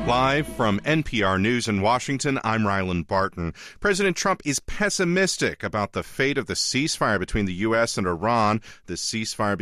Live from NPR News in Washington, I'm Ryland Barton. President Trump is pessimistic about the fate of the ceasefire between the U.S. and Iran. The ceasefire